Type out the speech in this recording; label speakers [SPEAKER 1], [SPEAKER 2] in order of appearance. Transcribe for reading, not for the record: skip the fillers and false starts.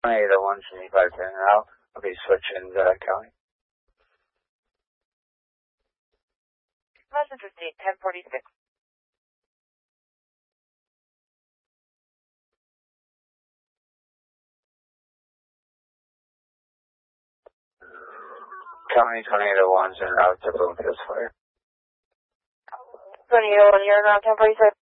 [SPEAKER 1] The 175 in and out. I'll be switching county.
[SPEAKER 2] Messenger State, 1046.
[SPEAKER 1] County 2801's en route to Bloomfield Square.
[SPEAKER 2] 2801, you're around 1046.